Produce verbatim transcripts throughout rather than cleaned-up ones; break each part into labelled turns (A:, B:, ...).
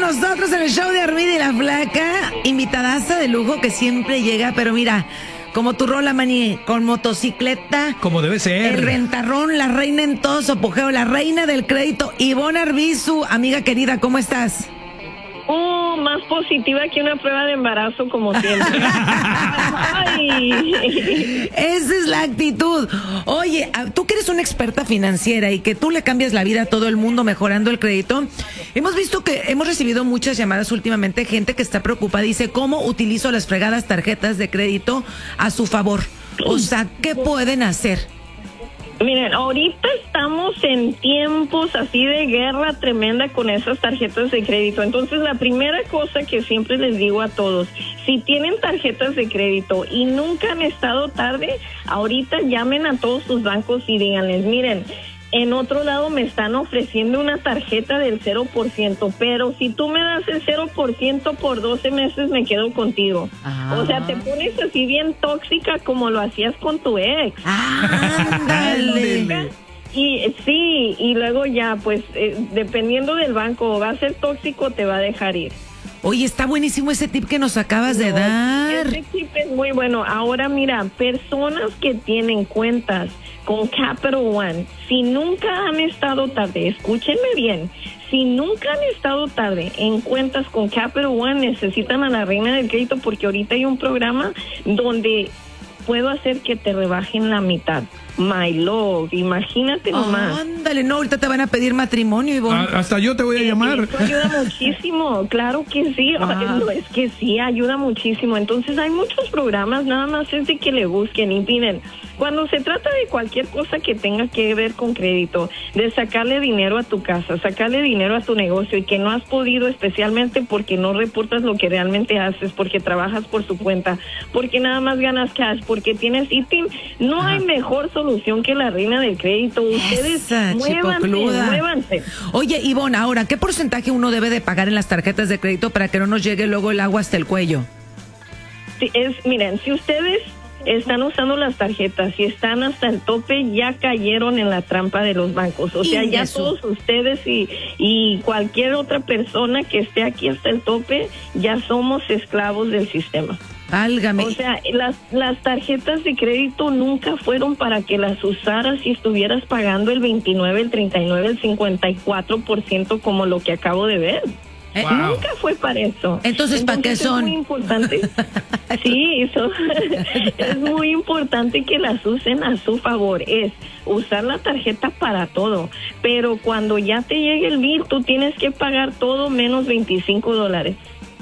A: nosotros en el show de Armida y la Flaca, invitadaza de lujo que siempre llega, pero mira, como tu rola, Maní, con motocicleta.
B: Como debe ser.
A: El rentarrón, la reina en todo su apogeo, la reina del crédito, Ivonne Arbizu. Amiga querida, ¿cómo estás?
C: Oh, más positiva que una prueba de embarazo, como siempre. Ay.
A: Esa es la actitud. Oye, tú que eres una experta financiera y que tú le cambias la vida a todo el mundo mejorando el crédito, hemos visto que hemos recibido muchas llamadas últimamente, gente que está preocupada, dice, ¿cómo utilizo las fregadas tarjetas de crédito a su favor? O sea, ¿qué pueden hacer?
C: Miren, ahorita estamos en tiempos así de guerra tremenda con esas tarjetas de crédito. Entonces, la primera cosa que siempre les digo a todos, si tienen tarjetas de crédito y nunca han estado tarde, ahorita llamen a todos sus bancos y díganles, miren, en otro lado me están ofreciendo una tarjeta del cero por ciento, pero si tú me das el cero por ciento por doce meses, me quedo contigo. Ah. O sea, te pones así bien tóxica como lo hacías con tu ex.
A: Ah, dale.
C: Y sí, y luego ya, pues, eh, dependiendo del banco, va a ser tóxico o te va a dejar ir.
A: Oye, está buenísimo ese tip que nos acabas no, de dar.
C: Ese tip es muy bueno. Ahora, mira, personas que tienen cuentas con Capital One, si nunca han estado tarde, escúchenme bien, si nunca han estado tarde en cuentas con Capital One, necesitan a la reina del crédito porque ahorita hay un programa donde puedo hacer que te rebajen la mitad. My love, imagínate nomás.
A: Ándale, no, ahorita te van a pedir matrimonio, Ivonne.
B: Ah, hasta yo te voy a llamar.
C: Eso ayuda muchísimo, claro que sí. Ah. Es que sí, ayuda muchísimo. Entonces hay muchos programas, nada más es de que le busquen y miren, cuando se trata de cualquier cosa que tenga que ver con crédito, de sacarle dinero a tu casa, sacarle dinero a tu negocio y que no has podido, especialmente porque no reportas lo que realmente haces, porque trabajas por su cuenta, porque nada más ganas cash, porque tienes I T I M, no Ajá. hay mejor solución que la reina del crédito. Ustedes
A: Esa,
C: muévanse, muévanse.
A: Oye, Ivonne, ahora, ¿qué porcentaje uno debe de pagar en las tarjetas de crédito para que no nos llegue luego el agua hasta el cuello?
C: Sí, es, miren, si ustedes están usando las tarjetas y están hasta el tope, ya cayeron en la trampa de los bancos. O sea, ya todos ustedes y, y cualquier otra persona que esté aquí hasta el tope, ya somos esclavos del sistema.
A: Válgame.
C: O sea, las, las tarjetas de crédito nunca fueron para que las usaras y estuvieras pagando el veintinueve, el treinta y nueve, el cincuenta y cuatro por ciento como lo que acabo de ver. Wow. Nunca fue para eso.
A: Entonces, ¿para qué son?
C: Es muy importante. Sí, eso es muy importante que las usen a su favor. Es usar la tarjeta para todo. Pero cuando ya te llegue el bill, tú tienes que pagar todo menos veinticinco dólares.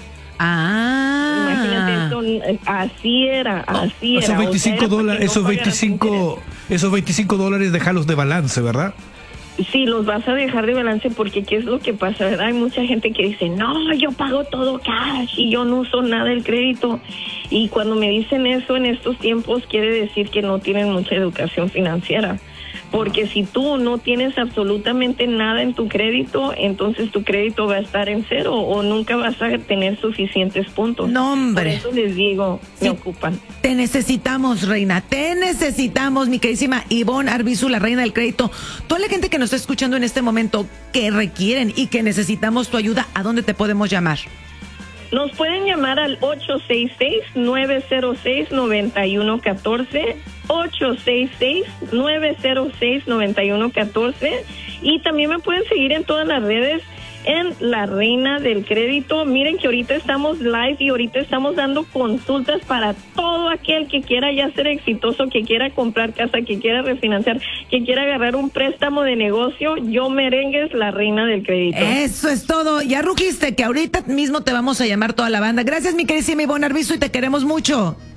A: Ah.
C: Imagínate, eso, así era, así
B: esos
C: era.
B: veinticinco
C: o sea, era
B: dólares,
C: no
B: esos veinticinco, esos veinticinco dólares dejarlos de balance, ¿verdad?
C: Sí, los vas a dejar de balance porque ¿qué es lo que pasa, verdad? Hay mucha gente que dice, no, yo pago todo cash y yo no uso nada del crédito. Y cuando me dicen eso en estos tiempos, quiere decir que no tienen mucha educación financiera. Porque si tú no tienes absolutamente nada en tu crédito, entonces tu crédito va a estar en cero o nunca vas a tener suficientes puntos.
A: No, hombre.
C: Por eso les digo,
A: sí,
C: me ocupan.
A: Te necesitamos, reina, te necesitamos, mi queridísima Ivonne Arbizu, la reina del crédito. Toda la gente que nos está escuchando en este momento, que requieren y que necesitamos tu ayuda, ¿a dónde te podemos llamar?
C: Nos pueden llamar al ocho seis seis, nueve cero seis, nueve uno uno cuatro, ocho seis seis, nueve cero seis, nueve uno uno cuatro, y también me pueden seguir en todas las redes en La Reina del Crédito. Miren que ahorita estamos live y ahorita estamos dando consultas para todo aquel que quiera ya ser exitoso, que quiera comprar casa, que quiera refinanciar, que quiera agarrar un préstamo de negocio. Yo Merengues, La Reina del Crédito.
A: Eso es todo. Ya rugiste que ahorita mismo te vamos a llamar toda la banda. Gracias, mi queridísima Ivonne Arbizu, y te queremos mucho.